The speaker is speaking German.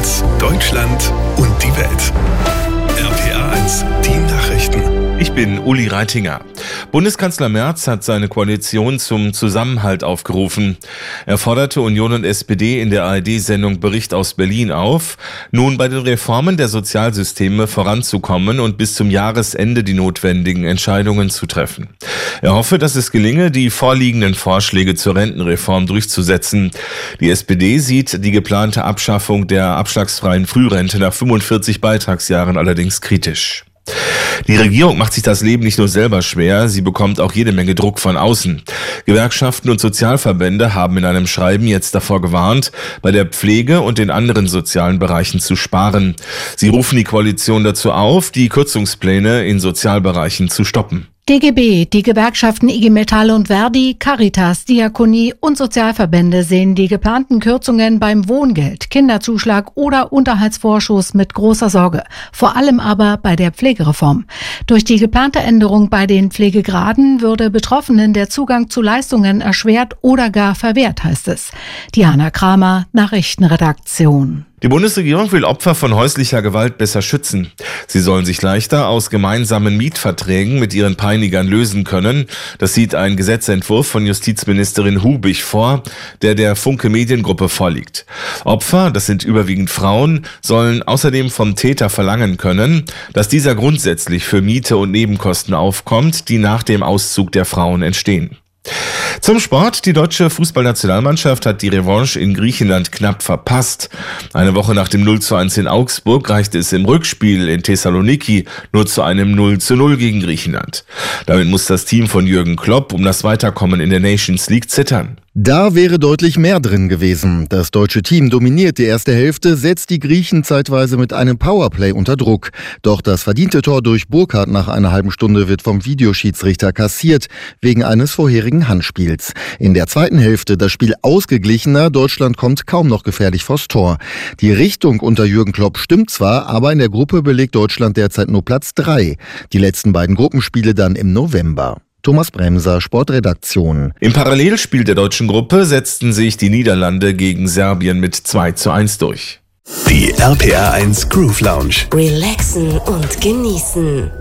Rheinland-Pfalz, Deutschland und die Welt. RPA1, die Nachrichten. Ich bin Uli Reitinger. Bundeskanzler Merz hat seine Koalition zum Zusammenhalt aufgerufen. Er forderte Union und SPD in der ARD-Sendung Bericht aus Berlin auf, nun bei den Reformen der Sozialsysteme voranzukommen und bis zum Jahresende die notwendigen Entscheidungen zu treffen. Er hoffe, dass es gelinge, die vorliegenden Vorschläge zur Rentenreform durchzusetzen. Die SPD sieht die geplante Abschaffung der abschlagsfreien Frührente nach 45 Beitragsjahren allerdings kritisch. Die Regierung macht sich das Leben nicht nur selber schwer, sie bekommt auch jede Menge Druck von außen. Gewerkschaften und Sozialverbände haben in einem Schreiben jetzt davor gewarnt, bei der Pflege und den anderen sozialen Bereichen zu sparen. Sie rufen die Koalition dazu auf, die Kürzungspläne in Sozialbereichen zu stoppen. DGB, die Gewerkschaften IG Metall und Verdi, Caritas, Diakonie und Sozialverbände sehen die geplanten Kürzungen beim Wohngeld, Kinderzuschlag oder Unterhaltsvorschuss mit großer Sorge. Vor allem aber bei der Pflegereform. Durch die geplante Änderung bei den Pflegegraden würde Betroffenen der Zugang zu Leistungen erschwert oder gar verwehrt, heißt es. Diana Kramer, Nachrichtenredaktion. Die Bundesregierung will Opfer von häuslicher Gewalt besser schützen. Sie sollen sich leichter aus gemeinsamen Mietverträgen mit ihren Peinigern lösen können. Das sieht ein Gesetzentwurf von Justizministerin Hubig vor, der Funke Mediengruppe vorliegt. Opfer, das sind überwiegend Frauen, sollen außerdem vom Täter verlangen können, dass dieser grundsätzlich für Miete und Nebenkosten aufkommt, die nach dem Auszug der Frauen entstehen. Zum Sport. Die deutsche Fußballnationalmannschaft hat die Revanche in Griechenland knapp verpasst. Eine Woche nach dem 0:1 in Augsburg reichte es im Rückspiel in Thessaloniki nur zu einem 0:0 gegen Griechenland. Damit muss das Team von Jürgen Klopp um das Weiterkommen in der Nations League zittern. Da wäre deutlich mehr drin gewesen. Das deutsche Team dominiert die erste Hälfte, setzt die Griechen zeitweise mit einem Powerplay unter Druck. Doch das verdiente Tor durch Burkhardt nach einer halben Stunde wird vom Videoschiedsrichter kassiert, wegen eines vorherigen Handspiels. In der zweiten Hälfte das Spiel ausgeglichener, Deutschland kommt kaum noch gefährlich vors Tor. Die Richtung unter Jürgen Klopp stimmt zwar, aber in der Gruppe belegt Deutschland derzeit nur Platz 3. Die letzten beiden Gruppenspiele dann im November. Thomas Bremser, Sportredaktion. Im Parallelspiel der deutschen Gruppe setzten sich die Niederlande gegen Serbien mit 2:1 durch. Die RPA1 Groove Lounge. Relaxen und genießen.